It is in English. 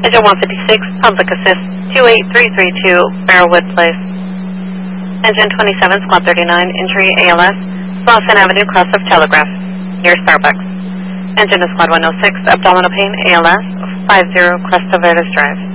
Engine 156, public assist 28332, Barrelwood Place. Engine 27, Squad 39, injury ALS, Slauson Avenue, cross of Telegraph, near Starbucks. Engine to Squad 106, abdominal pain ALS, 50 Cresta Verdes Drive.